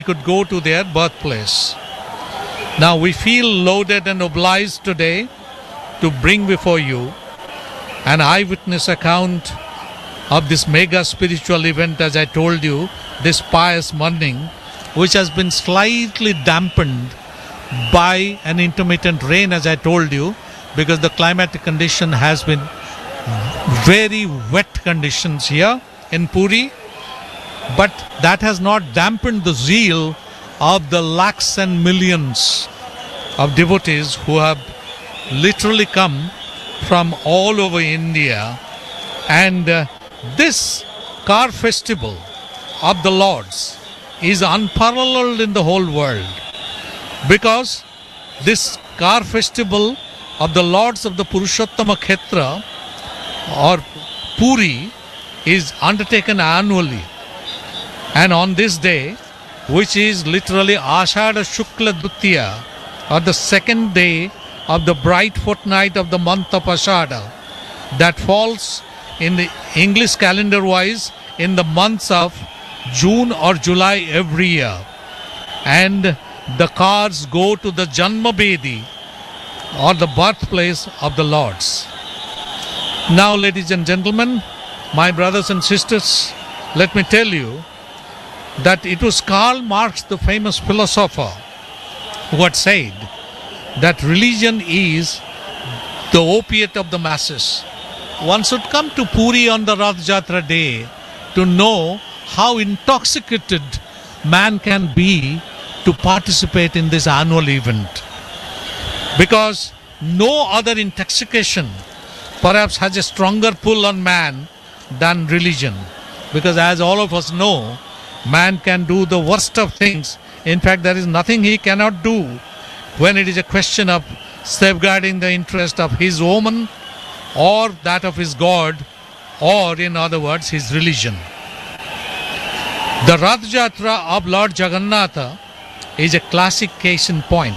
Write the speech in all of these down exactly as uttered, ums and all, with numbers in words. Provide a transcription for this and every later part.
could go to their birthplace. Now we feel loaded and obliged today to bring before you an eyewitness account of this mega spiritual event, as I told you, this pious morning, which has been slightly dampened by an intermittent rain, as I told you, because the climatic condition has been very wet conditions here in Puri. But that has not dampened the zeal of the lakhs and millions of devotees who have literally come from all over India. And uh, this car festival of the Lords is unparalleled in the whole world, because this car festival of the Lords of the Purushottama Kshetra or Puri is undertaken annually. And on this day, which is literally Ashada Shukla Dutiya, or the second day of the bright fortnight of the month of Ashada, that falls in the English calendar wise in the months of June or July every year. And the cars go to the Janmabedi, or the birthplace of the Lords. Now, ladies and gentlemen, my brothers and sisters, let me tell you that it was Karl Marx, the famous philosopher, who had said that religion is the opiate of the masses. One should come to Puri on the Rath Jatra day to know how intoxicated man can be to participate in this annual event. Because no other intoxication perhaps has a stronger pull on man than religion. Because as all of us know, man can do the worst of things. In fact, there is nothing he cannot do when it is a question of safeguarding the interest of his woman or that of his God, or in other words, his religion. The Rath Jatra of Lord Jagannatha is a classic case in point,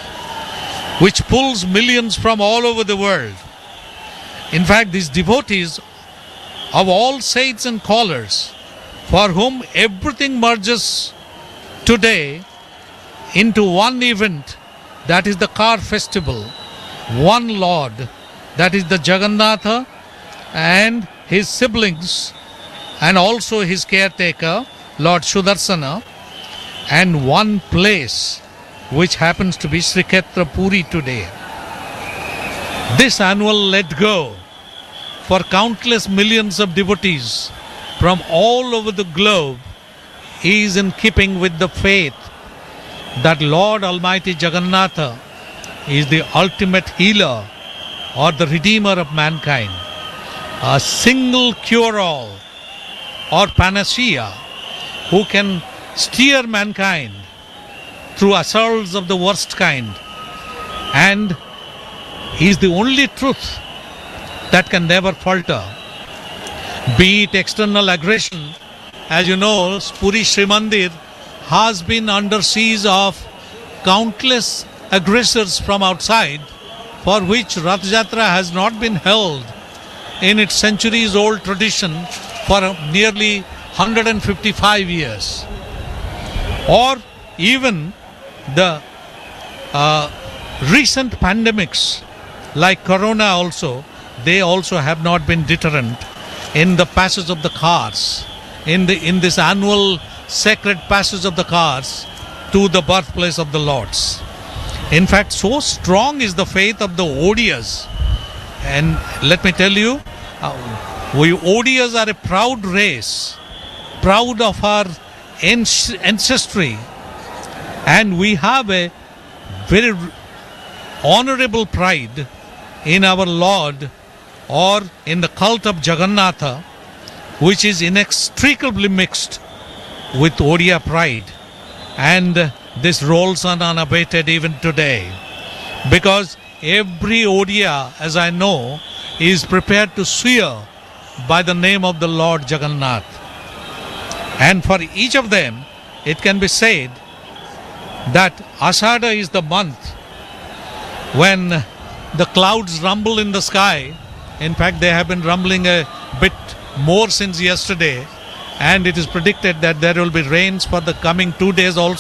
which pulls millions from all over the world. In fact, these devotees of all saints and callers, for whom everything merges today into one event, that is the car festival, one Lord, that is the Jagannatha, and his siblings, and also his caretaker, Lord Sudarsana, and one place, which happens to be Srikshetra Puri today. This annual let go for countless millions of devotees from all over the globe is in keeping with the faith that Lord Almighty Jagannatha is the ultimate healer or the redeemer of mankind, a single cure-all or panacea who can steer mankind through assaults of the worst kind, and he is the only truth that can never falter. Be it external aggression, as you know, Puri Sri Mandir has been under siege of countless aggressors from outside, for which Rath Jatra has not been held in its centuries old tradition for nearly one hundred fifty-five years. Or even the uh, recent pandemics like Corona also, they also have not been deterrent in the passage of the cars, in the in this annual sacred passage of the cars to the birthplace of the Lords. In fact, so strong is the faith of the Odias, and let me tell you, uh, we Odias are a proud race, proud of our ancestry, and we have a very honorable pride in our Lord, or in the cult of Jagannatha, which is inextricably mixed with Odia pride. And this rolls on unabated even today, because every Odia, as I know, is prepared to swear by the name of the Lord Jagannath. And for each of them, it can be said that Ashada is the month when the clouds rumble in the sky. In fact, they have been rumbling a bit more since yesterday, and it is predicted that there will be rains for the coming two days also.